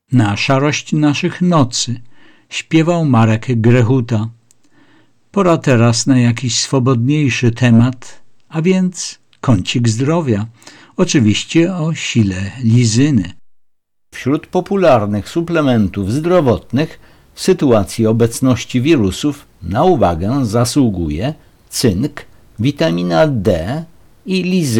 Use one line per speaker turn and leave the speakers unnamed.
Na szarość naszych nocy śpiewał Marek Grechuta. Pora teraz na jakiś swobodniejszy temat, a więc kącik zdrowia. Oczywiście o sile lizyny. Wśród popularnych suplementów zdrowotnych w sytuacji obecności wirusów na uwagę zasługuje cynk, witamina D i lizyna.